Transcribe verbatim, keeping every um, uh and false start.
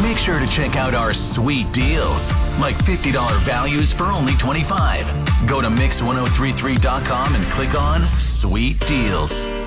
Make sure to check out our sweet deals, like fifty dollars values for only twenty-five dollars. Go to mix ten thirty-three dot com and click on Sweet Deals.